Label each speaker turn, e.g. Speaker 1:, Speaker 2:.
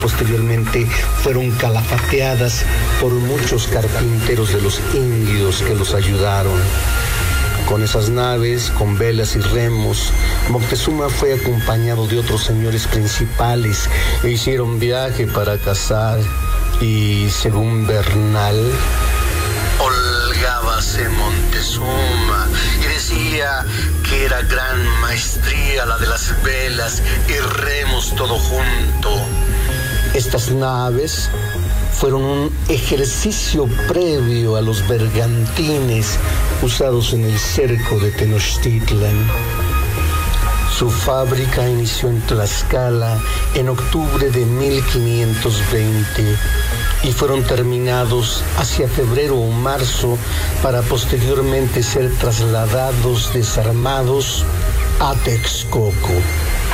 Speaker 1: Posteriormente fueron calafateadas por muchos carpinteros de los indios que los ayudaron. Con esas naves, con velas y remos, Moctezuma fue acompañado de otros señores principales e hicieron viaje para cazar y, según Bernal, holgábase Montezuma y decía que era gran maestría la de las velas y remos todo junto. Estas naves fueron un ejercicio previo a los bergantines usados en el cerco de Tenochtitlan. Su fábrica inició en Tlaxcala en octubre de 1520 y fueron terminados hacia febrero o marzo para posteriormente ser trasladados desarmados a Texcoco.